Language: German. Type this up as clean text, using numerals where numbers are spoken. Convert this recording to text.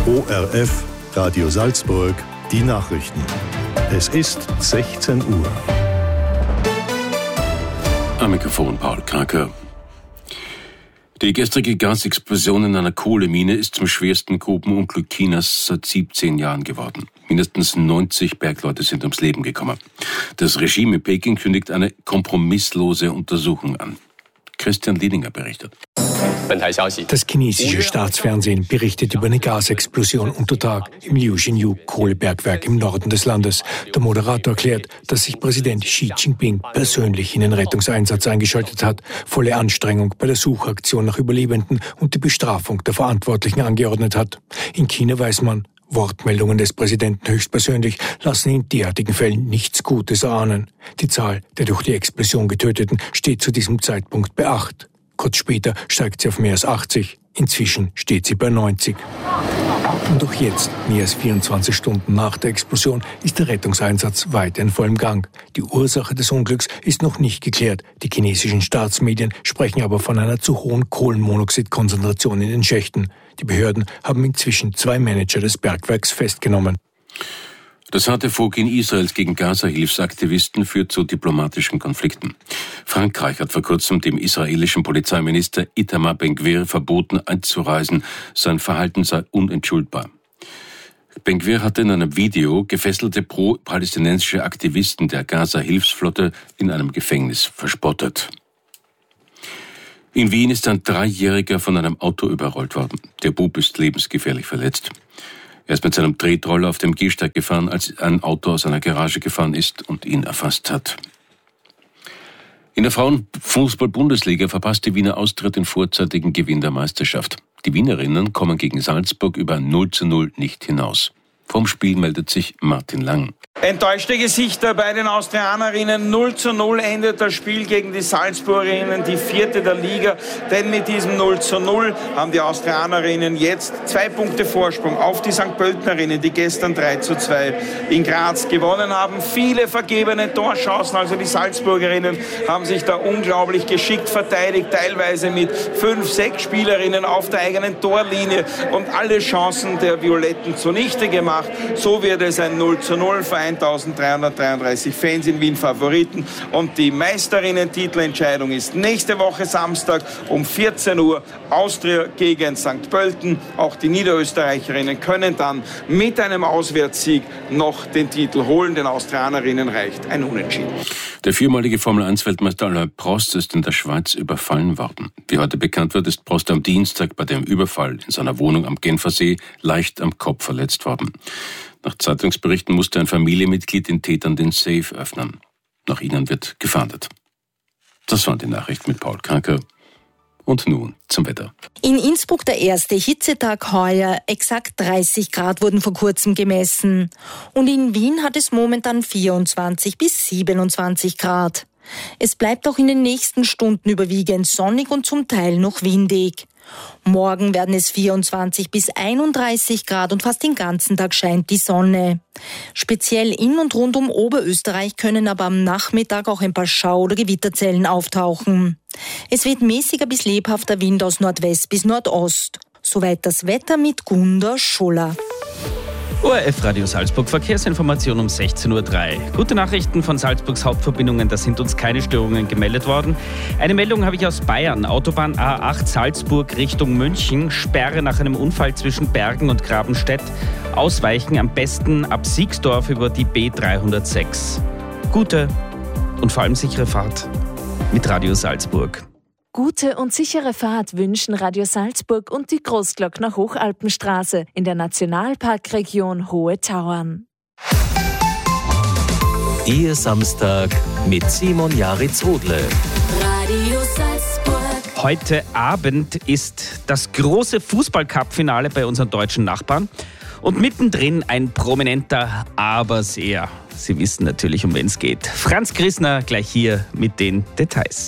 ORF, Radio Salzburg, die Nachrichten. Es ist 16 Uhr. Am Mikrofon Paul Kraker. Die gestrige Gasexplosion in einer Kohlemine ist zum schwersten Grubenunglück Chinas seit 17 Jahren geworden. Mindestens 90 Bergleute sind ums Leben gekommen. Das Regime in Peking kündigt eine kompromisslose Untersuchung an. Christian Liedinger berichtet. Das chinesische Staatsfernsehen berichtet über eine Gasexplosion unter Tag im Liuxinyu-Kohlebergwerk im Norden des Landes. Der Moderator erklärt, dass sich Präsident Xi Jinping persönlich in den Rettungseinsatz eingeschaltet hat, volle Anstrengung bei der Suchaktion nach Überlebenden und die Bestrafung der Verantwortlichen angeordnet hat. In China weiß man, Wortmeldungen des Präsidenten höchstpersönlich lassen in derartigen Fällen nichts Gutes erahnen. Die Zahl der durch die Explosion Getöteten steht zu diesem Zeitpunkt bei 8. Kurz später steigt sie auf mehr als 80. Inzwischen steht sie bei 90. Und auch jetzt, mehr als 24 Stunden nach der Explosion, ist der Rettungseinsatz weiter in vollem Gang. Die Ursache des Unglücks ist noch nicht geklärt. Die chinesischen Staatsmedien sprechen aber von einer zu hohen Kohlenmonoxidkonzentration in den Schächten. Die Behörden haben inzwischen 2 Manager des Bergwerks festgenommen. Das harte Vorgehen Israels gegen Gaza-Hilfsaktivisten führt zu diplomatischen Konflikten. Frankreich hat vor kurzem dem israelischen Polizeiminister Itamar Ben-Gvir verboten, einzureisen. Sein Verhalten sei unentschuldbar. Ben-Gvir hatte in einem Video gefesselte pro-palästinensische Aktivisten der Gaza-Hilfsflotte in einem Gefängnis verspottet. In Wien ist ein 3-Jähriger von einem Auto überrollt worden. Der Bub ist lebensgefährlich verletzt. Er ist mit seinem Tretroller auf dem Gehsteig gefahren, als ein Auto aus einer Garage gefahren ist und ihn erfasst hat. In der Frauenfußball-Bundesliga verpasst die Wiener Austria den vorzeitigen Gewinn der Meisterschaft. Die Wienerinnen kommen gegen Salzburg über 0:0 nicht hinaus. Vom Spiel meldet sich Martin Lang. Enttäuschte Gesichter bei den Austrianerinnen. 0:0 endet das Spiel gegen die Salzburgerinnen, die 4. der Liga. Denn mit diesem 0:0 haben die Austrianerinnen jetzt 2 Punkte Vorsprung auf die St. Pöltenerinnen, die gestern 3:2 in Graz gewonnen haben. Viele vergebene Torchancen, also die Salzburgerinnen haben sich da unglaublich geschickt verteidigt, teilweise mit 5, 6 Spielerinnen auf der eigenen Torlinie und alle Chancen der Violetten zunichte gemacht. So wird es ein 0:0 für 1333 Fans in Wien Favoriten. Und die Meisterinnen-Titelentscheidung ist nächste Woche Samstag um 14 Uhr. Austria gegen St. Pölten. Auch die Niederösterreicherinnen können dann mit einem Auswärtssieg noch den Titel holen. Den Austrianerinnen reicht ein Unentschieden. Der 4-malige Formel-1-Weltmeister Alain Prost ist in der Schweiz überfallen worden. Wie heute bekannt wird, ist Prost am Dienstag bei dem Überfall in seiner Wohnung am Genfersee leicht am Kopf verletzt worden. Nach Zeitungsberichten musste ein Familienmitglied den Tätern den Safe öffnen. Nach ihnen wird gefahndet. Das waren die Nachrichten mit Paul Kraker. Und nun zum Wetter. In Innsbruck der erste Hitzetag heuer. Exakt 30 Grad wurden vor kurzem gemessen. Und in Wien hat es momentan 24 bis 27 Grad. Es bleibt auch in den nächsten Stunden überwiegend sonnig und zum Teil noch windig. Morgen werden es 24 bis 31 Grad und fast den ganzen Tag scheint die Sonne. Speziell in und rund um Oberösterreich können aber am Nachmittag auch ein paar Schau- oder Gewitterzellen auftauchen. Es weht mäßiger bis lebhafter Wind aus Nordwest bis Nordost. Soweit das Wetter mit Gunda Schuller. ORF Radio Salzburg, Verkehrsinformation um 16:03 Uhr. Gute Nachrichten von Salzburgs Hauptverbindungen, da sind uns keine Störungen gemeldet worden. Eine Meldung habe ich aus Bayern. Autobahn A8 Salzburg Richtung München. Sperre nach einem Unfall zwischen Bergen und Grabenstedt. Ausweichen am besten ab Siegsdorf über die B306. Gute und vor allem sichere Fahrt mit Radio Salzburg. Gute und sichere Fahrt wünschen Radio Salzburg und die Großglockner Hochalpenstraße in der Nationalparkregion Hohe Tauern. Ihr Samstag mit Simon Jaritz-Odle. Radio Salzburg. Heute Abend ist das große Fußball-Cup-Finale bei unseren deutschen Nachbarn. Und mittendrin ein prominenter Aberseher. Sie wissen natürlich, um wen es geht. Franz Grissner gleich hier mit den Details.